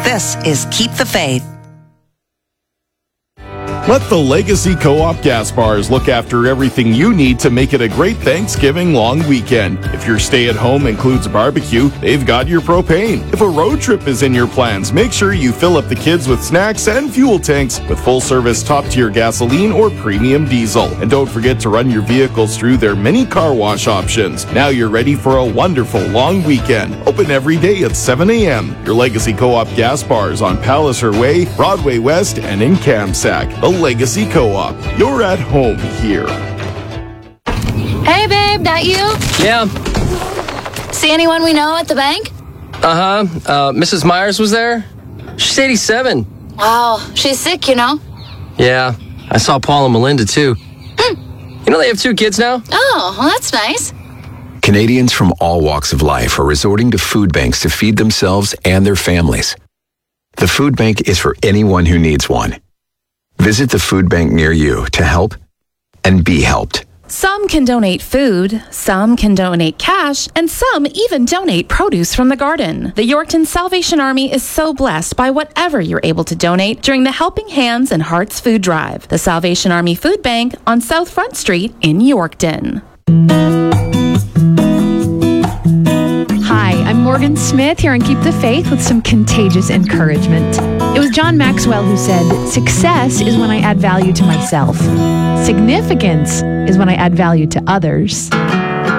This is Keep the Faith. Let the Legacy Co-op gas bars look after everything you need to make it a great Thanksgiving long weekend. If your stay-at-home includes a barbecue, they've got your propane. If a road trip is in your plans, make sure you fill up the kids with snacks and fuel tanks with full-service top-tier gasoline or premium diesel. And don't forget to run your vehicles through their many car wash options. Now you're ready for a wonderful long weekend. Open every day at 7 a.m. Your Legacy Co-op gas bars on Palliser Way, Broadway West, and in Kamsack. The Legacy Co-op. You're at home here. Hey, babe, that you? Yeah. See anyone we know at the bank? Mrs. Myers was there. She's 87. Wow, she's sick, you know? Yeah, I saw Paul and Melinda, too. You know they have 2 kids now? Oh, well, that's nice. Canadians from all walks of life are resorting to food banks to feed themselves and their families. The food bank is for anyone who needs one. Visit the food bank near you to help and be helped. Some can donate food, some can donate cash, and some even donate produce from the garden. The Yorkton Salvation Army is so blessed by whatever you're able to donate during the Helping Hands and Hearts Food Drive. The Salvation Army Food Bank on South Front Street in Yorkton. Hi, I'm Morgan Smith here on Keep the Faith with some contagious encouragement. It was John Maxwell who said, "Success is when I add value to myself. Significance is when I add value to others."